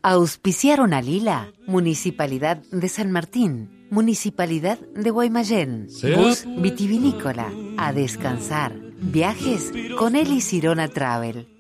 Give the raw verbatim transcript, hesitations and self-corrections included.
Auspiciaron a Lila, Municipalidad de San Martín, Municipalidad de Guaymallén, Bus Vitivinícola, a descansar. Viajes con Eli Sirona Travel.